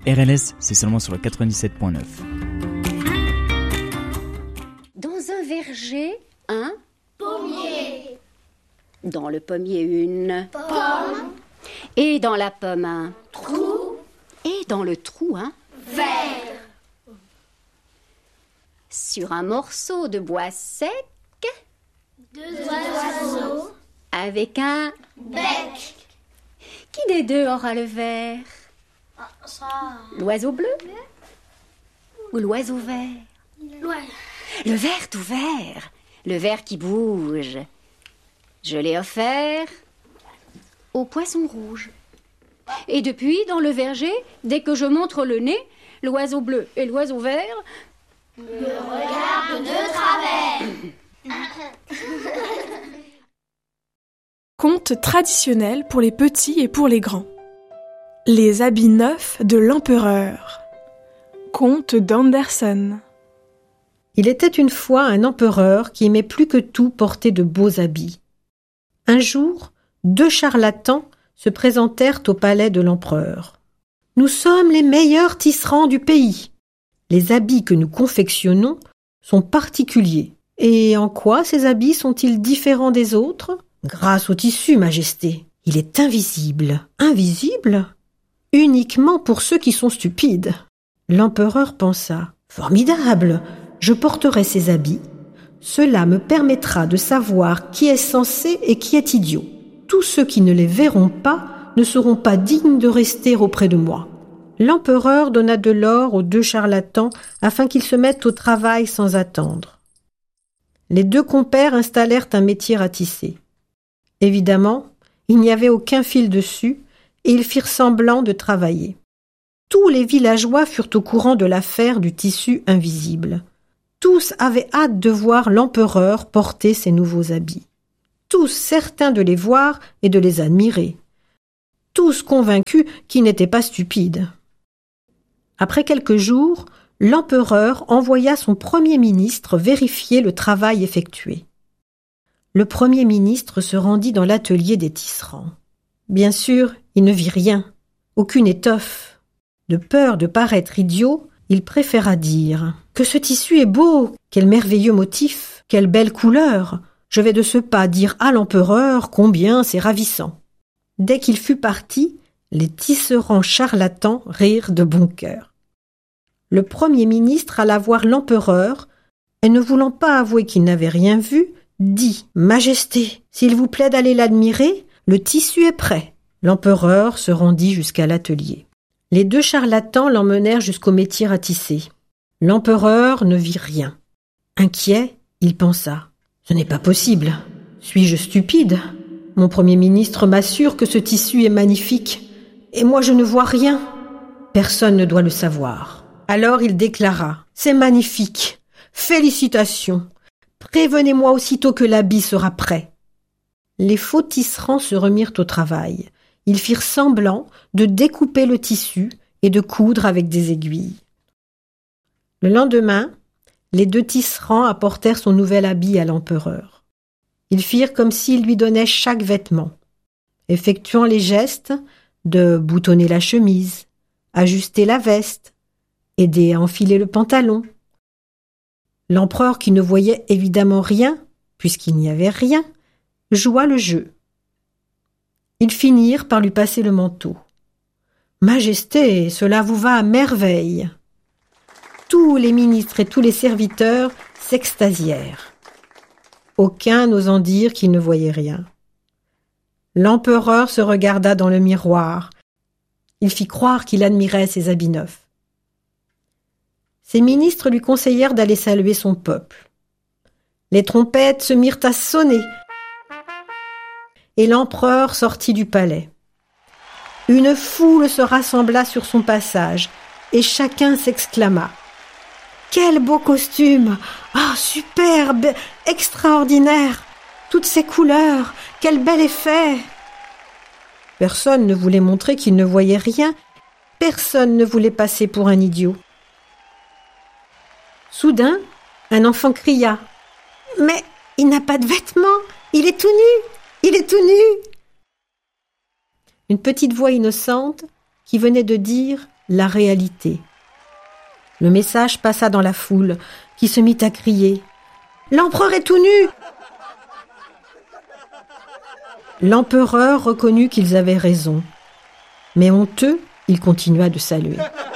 RLS, c'est seulement sur le 97.9. Dans un verger, un pommier. Dans le pommier, une Pomme. Et dans la pomme, un Trou. Et dans le trou, un Verre. Sur un morceau de bois sec, Deux oiseaux. avec un Bec. Qui des deux aura le ver? Ça. L'oiseau bleu ou l'oiseau vert? Le ver tout vert, le ver qui bouge. Je l'ai offert au poisson rouge. Et depuis, dans le verger, dès que je montre le nez, l'oiseau bleu et l'oiseau vert Me regarde de travers. Conte traditionnel pour les petits et pour les grands. Les habits neufs de l'empereur. Conte d'Andersen. Il était une fois un empereur qui aimait plus que tout porter de beaux habits. Un jour, 2 charlatans se présentèrent au palais de l'empereur. « Nous sommes les meilleurs tisserands du pays. Les habits que nous confectionnons sont particuliers. Et en quoi ces habits sont-ils différents des autres ? Grâce au tissu, Majesté. Il est invisible. Invisible ? Uniquement pour ceux qui sont stupides. » L'empereur pensa « Formidable ! Je porterai ces habits. Cela me permettra de savoir qui est sensé et qui est idiot. Tous ceux qui ne les verront pas ne seront pas dignes de rester auprès de moi. » L'empereur donna de l'or aux 2 charlatans afin qu'ils se mettent au travail sans attendre. Les 2 compères installèrent un métier à tisser. Évidemment, il n'y avait aucun fil dessus et ils firent semblant de travailler. Tous les villageois furent au courant de l'affaire du tissu invisible. Tous avaient hâte de voir l'empereur porter ses nouveaux habits. Tous certains de les voir et de les admirer. Tous convaincus qu'ils n'étaient pas stupides. Après quelques jours, l'empereur envoya son premier ministre vérifier le travail effectué. Le premier ministre se rendit dans l'atelier des tisserands. Bien sûr, il ne vit rien, aucune étoffe. De peur de paraître idiot, il préféra dire « Que ce tissu est beau, quel merveilleux motif, quelle belle couleur. Je vais de ce pas dire à l'empereur combien c'est ravissant. » Dès qu'il fut parti, les tisserands charlatans rirent de bon cœur. Le premier ministre alla voir l'empereur et, ne voulant pas avouer qu'il n'avait rien vu, dit « Majesté, s'il vous plaît d'aller l'admirer, le tissu est prêt. » L'empereur se rendit jusqu'à l'atelier. Les 2 charlatans l'emmenèrent jusqu'au métier à tisser. L'empereur ne vit rien. Inquiet, il pensa « Ce n'est pas possible. Suis-je stupide ? Mon premier ministre m'assure que ce tissu est magnifique, et moi je ne vois rien. Personne ne doit le savoir. » Alors il déclara « C'est magnifique. Félicitations. Prévenez-moi aussitôt que l'habit sera prêt. » Les faux tisserands se remirent au travail. Ils firent semblant de découper le tissu et de coudre avec des aiguilles. Le lendemain, les 2 tisserands apportèrent son nouvel habit à l'empereur. Ils firent comme s'ils lui donnaient chaque vêtement, effectuant les gestes de boutonner la chemise, ajuster la veste, aider à enfiler le pantalon. L'empereur, qui ne voyait évidemment rien, puisqu'il n'y avait rien, joua le jeu. Ils finirent par lui passer le manteau. « Majesté, cela vous va à merveille !» Tous les ministres et tous les serviteurs s'extasièrent. Aucun n'osant dire qu'il ne voyait rien. L'empereur se regarda dans le miroir. Il fit croire qu'il admirait ses habits neufs. Ses ministres lui conseillèrent d'aller saluer son peuple. Les trompettes se mirent à sonner, et l'empereur sortit du palais. Une foule se rassembla sur son passage, et chacun s'exclama « Quel beau costume ! Ah, superbe, extraordinaire ! Toutes ces couleurs, quel bel effet !» Personne ne voulait montrer qu'il ne voyait rien, personne ne voulait passer pour un idiot. Soudain, un enfant cria « Mais il n'a pas de vêtements, il est tout nu, il est tout nu !» Une petite voix innocente, qui venait de dire la réalité. Le message passa dans la foule, qui se mit à crier « L'empereur est tout nu !» L'empereur reconnut qu'ils avaient raison, mais honteux, il continua de saluer.